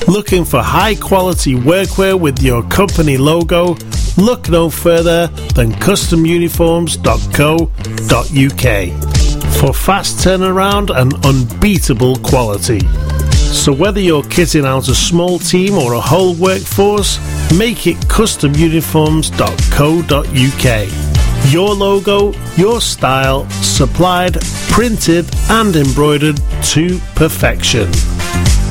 Looking for high quality workwear with your company logo? Look no further than customuniforms.co.uk for fast turnaround and unbeatable quality. So whether you're kitting out a small team or a whole workforce, make it customuniforms.co.uk. Your logo, your style, supplied, printed and embroidered to perfection.